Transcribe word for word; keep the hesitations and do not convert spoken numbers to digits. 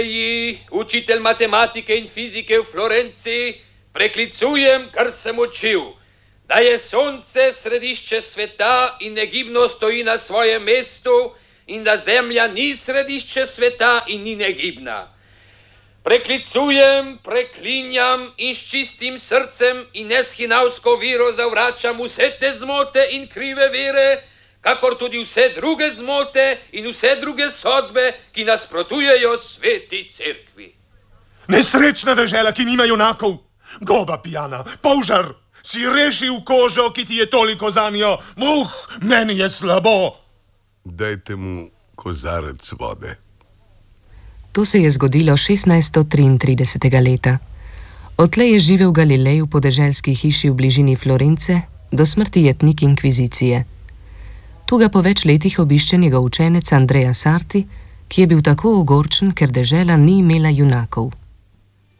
Učitelj matematike in fizike v Florenciji, preklicujem, kar sem učil, da je sonce središče sveta in negibno stoji na svojem mestu in da zemlja ni središče sveta in ni negibna. Preklicujem, preklinjam in s čistim srcem in neshinavsko vero zavračam vse te zmote in krive vere, kakor tudi vse druge zmote in vse druge sodbe, ki nasprotujejo sveti cerkvi. Nesrečna dežela, ki nima junakov, goba pijana, polžar, si rešil kožo, ki ti je toliko zanjo, muh, meni je slabo. Dajte mu kozarec vode. To se je zgodilo šestnajststo triintridesetega leta. Odtlej je živel Galilej v podeželski hiši v bližini Florence, do smrti jetnik inkvizicije. Tu ga po več letih obišče njegov učenec Andrea Sarti, ki je bil tako ogorčen, ker dežela ni imela junakov.